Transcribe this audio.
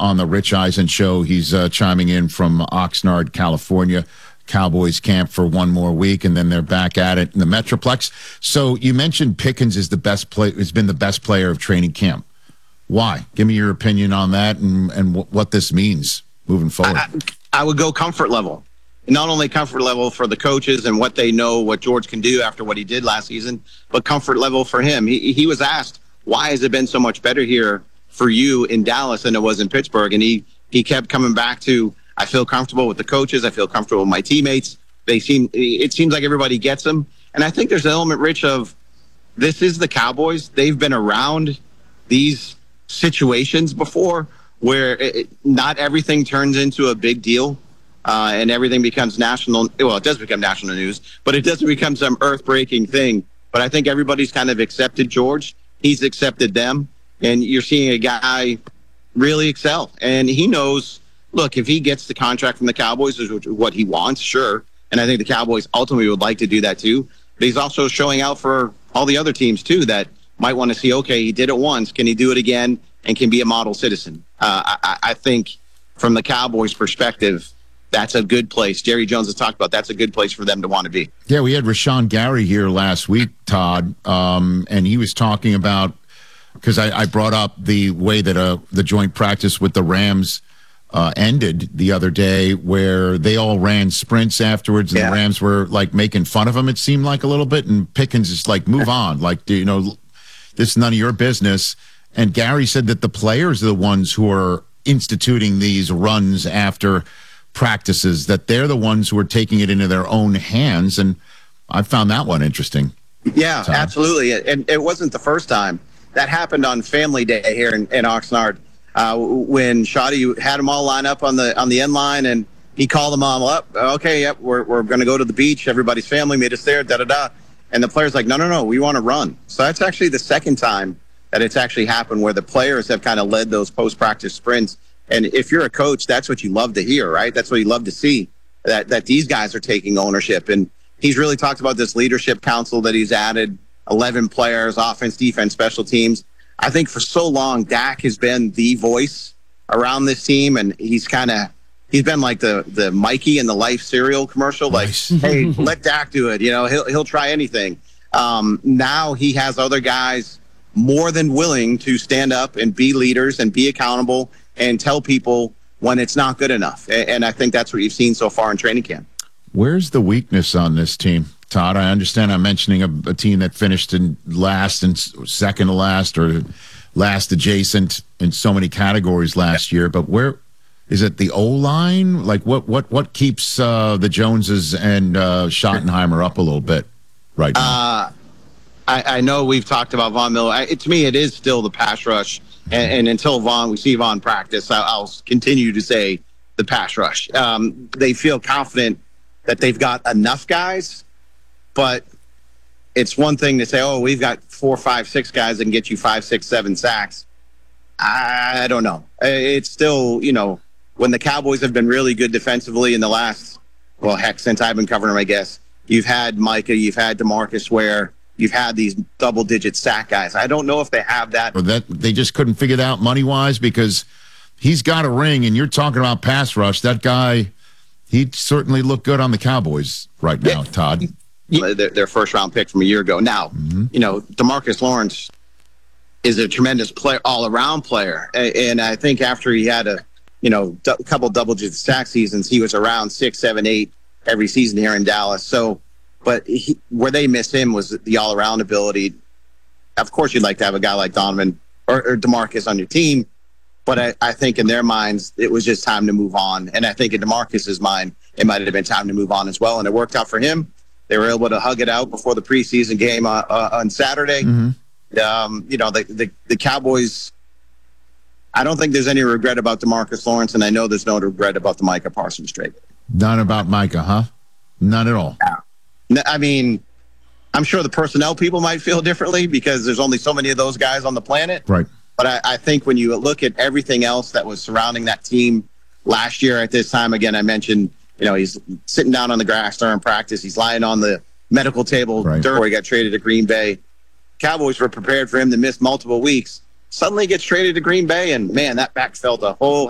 on the Rich Eisen show. He's chiming in from Oxnard, California. Cowboys camp for one more week, and then they're back at it in the Metroplex. So you mentioned Pickens is has been the best player of training camp. Why? Give me your opinion on that and what this means moving forward. I would go comfort level. Not only comfort level for the coaches and what they know what George can do after what he did last season, but comfort level for him. He was asked, why has it been so much better here for you in Dallas than it was in Pittsburgh? And he kept coming back to, I feel comfortable with the coaches. I feel comfortable with my teammates. It seems like everybody gets them. And I think there's an element, Rich, of this is the Cowboys. They've been around these situations before where not everything turns into a big deal and everything becomes national. Well, it does become national news, but it doesn't become some earth-breaking thing. But I think everybody's kind of accepted George. He's accepted them. And you're seeing a guy really excel. And he knows, look, if he gets the contract from the Cowboys, is what he wants, sure. And I think the Cowboys ultimately would like to do that too. But he's also showing out for all the other teams too that might want to see, okay, he did it once. Can he do it again? And can be a model citizen. I think from the Cowboys' perspective, that's a good place. Jerry Jones has talked about that's a good place for them to want to be. Yeah, we had Rashawn Gary here last week, Todd, and he was talking about, because I brought up the way that the joint practice with the Rams ended the other day, where they all ran sprints afterwards, and the Rams were like making fun of him, it seemed like a little bit, and Pickens is like, move on, like, this is none of your business. And Gary said that the players are the ones who are instituting these runs after practices, that they're the ones who are taking it into their own hands. And I found that one interesting. Yeah, absolutely. And it wasn't the first time. That happened on Family Day here in Oxnard when Shoddy had them all line up on the end line, and he called them all up. Okay, yep, we're going to go to the beach. Everybody's family made us there, da-da-da. And the player's like, no, we want to run. So that's actually the second time that it's actually happened where the players have kind of led those post-practice sprints. And if you're a coach, that's what you love to hear, right? That's what you love to see, that these guys are taking ownership. And he's really talked about this leadership council that he's added, 11 players, offense, defense, special teams. I think for so long, Dak has been the voice around this team, and he's been like the Mikey and the Life cereal commercial, like, hey, let Dak do it. He'll try anything. Now he has other guys more than willing to stand up and be leaders and be accountable and tell people when it's not good enough. And I think that's what you've seen so far in training camp. Where's the weakness on this team, Todd? I understand I'm mentioning a team that finished in last and second to last, or last adjacent in so many categories last year, but where is it? The O-line? Like what keeps the Joneses and Schottenheimer up a little bit right now? I know we've talked about Von Miller. To me, it is still the pass rush. And until we see Von practice, I'll continue to say the pass rush. They feel confident that they've got enough guys, but it's one thing to say, oh, we've got 4, 5, 6 guys that can get you 5, 6, 7 sacks. I don't know. It's still, when the Cowboys have been really good defensively in the last, since I've been covering them, I guess, you've had Micah, you've had DeMarcus Ware, you've had these double-digit sack guys. I don't know if they have that. Or that they just couldn't figure it out money-wise, because he's got a ring, and you're talking about pass rush. That guy, he'd certainly look good on the Cowboys right now, Todd. Their first-round pick from a year ago. Now, DeMarcus Lawrence is a tremendous player, all-around player. And I think after he had a couple double-digit sack seasons, he was around 6, 7, 8 every season here in Dallas. So, but where they missed him was the all-around ability. Of course, you'd like to have a guy like Donovan or DeMarcus on your team, but I think in their minds, it was just time to move on. And I think in DeMarcus's mind, it might have been time to move on as well. And it worked out for him. They were able to hug it out before the preseason game on Saturday. Mm-hmm. The Cowboys, I don't think there's any regret about DeMarcus Lawrence, and I know there's no regret about the Micah Parsons trade. None about Micah, huh? None at all. I mean, I'm sure the personnel people might feel differently because there's only so many of those guys on the planet. Right. But I think when you look at everything else that was surrounding that team last year at this time, again, I mentioned, he's sitting down on the grass during practice. He's lying on the medical table before he got traded to Green Bay. Cowboys were prepared for him to miss multiple weeks. Suddenly gets traded to Green Bay, and, man, that back felt a whole